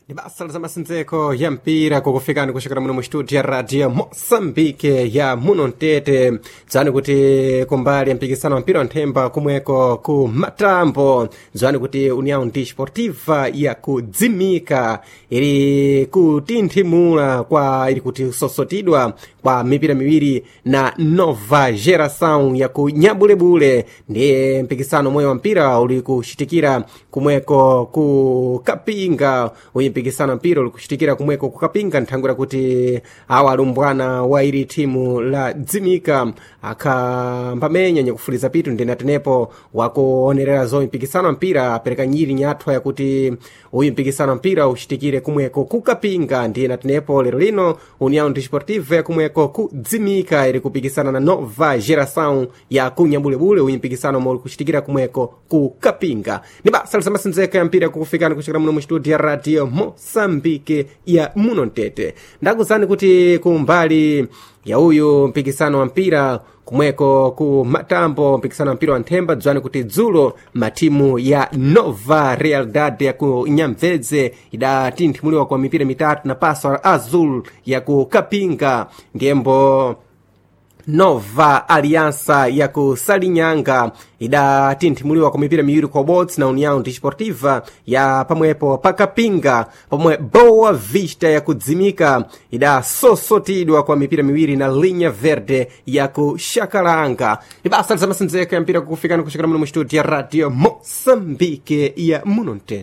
Ni basa la masinzeko ya mpira kukufikani kushikana muno mu studio ya Radio Mosambike ya muno Ntete. Zwani kuti kumbali ya mpikisano wa mpira wa nthemba kumweko ku Matambo. Zwani kuti União Desportiva ya kudzimika ili kutinthimula kwa ili kuti sosotidwa kwa mipira miwiri na nova geração ya kunyabulebule. Ndiye mpikisano mwe wa mpira uli kushitikira kumweko ku Kapinga. Mpikisano mpira uli kushitikira kumweko ku Kapinga nthangura kuti awa alumbwana wa ili timu la dzimika akambamenya nyakufuliza pitu ndi natenepo wakuonerera zo mpikisano mpira apereka nyiri nyathwa ya kuti uyu mpikisano mpira ushitikire kumweko ku Kapinga ndi natenepo lero lino União Desportiva ya kumweko ku dzimika ili kupikisana na nova geração ya kunyabulebule. Uyu mpikisano muli kushitikira kumweko ku Kapinga. Ni basa la masinzeko ya mpira kukufikana kushikira muno mu studio ya Radio Mosambike ya muno Ntete. Ndakuzani kuti kumbali ya uyu mpikisano wa mpira kumweko ku Matambo, mpikisano wa mpira wa nthemba, dzwani kuti dzulo matimu ya Nova Realidade ya ku Nyamvedze idatinthimuliwa kwa mipira mitatu na Passa Azul ya ku Kapinga. Ndiembo Nova Aliança ya ku Salinyanga idatinthimuliwa kwa mipira miwiri kwa bots na União Desportiva ya pamwepo pa Kapinga. Pamwe Boa Vista ya kudzimika idasosotidwa kwa mipira miwiri na Linha Verde ya ku Shakalanga. Ibasa za masinzeko ya mpira kukufikana kushikana muno mu studio ya Radio Mosambike ya muno Ntete.